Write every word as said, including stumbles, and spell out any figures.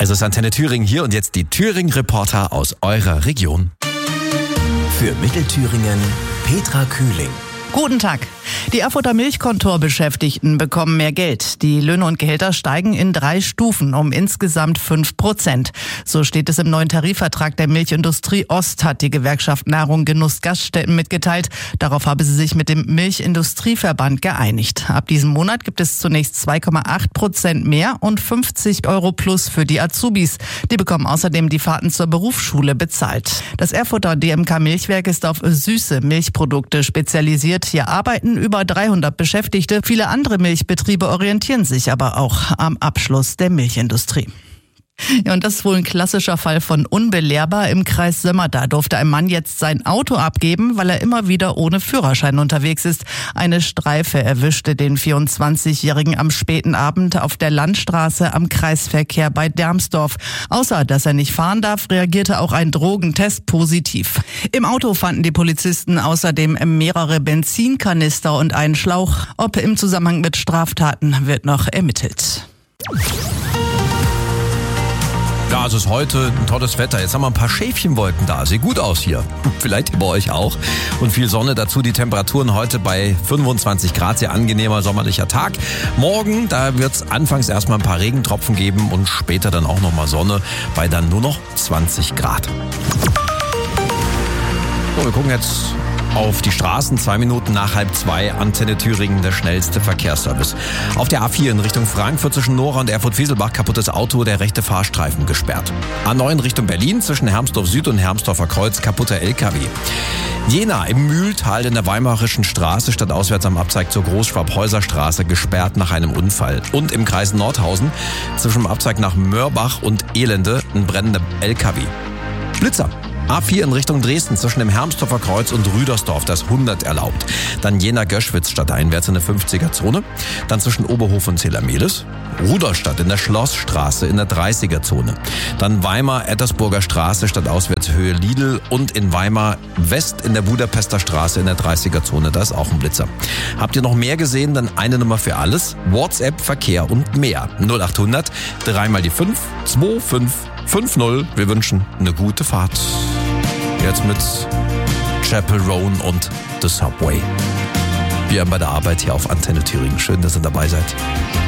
Es ist Antenne Thüringen hier und jetzt die Thüringen-Reporter aus eurer Region. Für Mittelthüringen Petra Kühling. Guten Tag. Die Erfurter Milchkontorbeschäftigten bekommen mehr Geld. Die Löhne und Gehälter steigen in drei Stufen um insgesamt fünf Prozent. So steht es im neuen Tarifvertrag der Milchindustrie Ost, hat die Gewerkschaft Nahrung Genuss Gaststätten mitgeteilt. Darauf habe sie sich mit dem Milchindustrieverband geeinigt. Ab diesem Monat gibt es zunächst zwei Komma acht Prozent mehr und fünfzig Euro plus für die Azubis. Die bekommen außerdem die Fahrten zur Berufsschule bezahlt. Das Erfurter D M K Milchwerk ist auf süße Milchprodukte spezialisiert. Hier arbeiten über dreihundert Beschäftigte. Viele andere Milchbetriebe orientieren sich aber auch am Abschluss der Milchindustrie. Ja, und das ist wohl ein klassischer Fall von unbelehrbar. Im Kreis Sömmer, da durfte ein Mann jetzt sein Auto abgeben, weil er immer wieder ohne Führerschein unterwegs ist. Eine Streife erwischte den vierundzwanzigjährigen am späten Abend auf der Landstraße am Kreisverkehr bei Dermsdorf. Außer dass er nicht fahren darf, reagierte auch ein Drogentest positiv. Im Auto fanden die Polizisten außerdem mehrere Benzinkanister und einen Schlauch. Ob im Zusammenhang mit Straftaten wird noch ermittelt. Ja, es ist heute ein tolles Wetter. Jetzt haben wir ein paar Schäfchenwolken da. Sieht gut aus hier. Vielleicht bei euch auch. Und viel Sonne dazu. Die Temperaturen heute bei fünfundzwanzig Grad. Sehr angenehmer sommerlicher Tag. Morgen, da wird es anfangs erstmal ein paar Regentropfen geben und später dann auch nochmal Sonne bei dann nur noch zwanzig Grad. So, wir gucken jetzt auf die Straßen, zwei Minuten nach halb zwei, Antenne Thüringen, der schnellste Verkehrsservice. Auf der A vier in Richtung Frankfurt zwischen Nora und Erfurt-Wieselbach kaputtes Auto, der rechte Fahrstreifen gesperrt. A neun Richtung Berlin zwischen Hermsdorf Süd und Hermsdorfer Kreuz, kaputter L K W. Jena im Mühltal in der Weimarischen Straße stadtauswärts am Abzweig zur Großschwabhäuser gesperrt nach einem Unfall. Und im Kreis Nordhausen zwischen dem Abzweig nach Mörbach und Elende ein brennender L K W. Blitzer. A vier in Richtung Dresden zwischen dem Hermsdorfer Kreuz und Rüdersdorf, das hundert erlaubt. Dann Jena-Göschwitz stadteinwärts in der fünfziger-Zone. Dann zwischen Oberhof und Zelamelis. Rudolstadt in der Schlossstraße in der dreißiger-Zone. Dann Weimar-Ettersburger Straße stadtauswärts Höhe Lidl und in Weimar West in der Budapester Straße in der dreißiger-Zone. Da ist auch ein Blitzer. Habt ihr noch mehr gesehen? Dann eine Nummer für alles. WhatsApp, Verkehr und mehr. null acht hundert, drei mal die fünf, zwei fünf fünf null. Wir wünschen eine gute Fahrt. Jetzt mit Chapel Roan und The Subway. Wir haben bei der Arbeit hier auf Antenne Thüringen. Schön, dass ihr dabei seid.